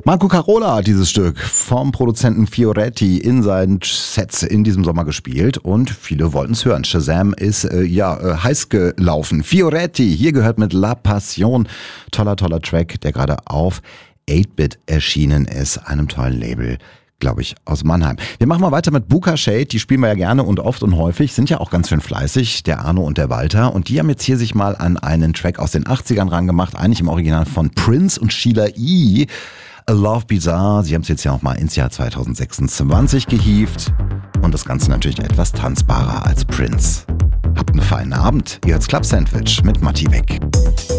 Marco Carola hat dieses Stück vom Produzenten Fioretti in seinen Sets in diesem Sommer gespielt und viele wollten es hören. Shazam ist heiß gelaufen. Fioretti, hier gehört mit La Passion. Toller Track, der gerade auf 8-Bit erschienen ist, einem tollen Label, glaube ich, aus Mannheim. Wir machen mal weiter mit Buka Shade, die spielen wir ja gerne und oft und häufig, sind ja auch ganz schön fleißig, der Arno und der Walter. Und die haben jetzt hier sich mal an einen Track aus den 80ern rangemacht, eigentlich im Original von Prince und Sheila E., A Love Bizarre. Sie haben es jetzt ja auch mal ins Jahr 2026 gehievt und das Ganze natürlich etwas tanzbarer als Prince. Habt einen feinen Abend, ihr hört's Club Sandwich mit Matti Beck.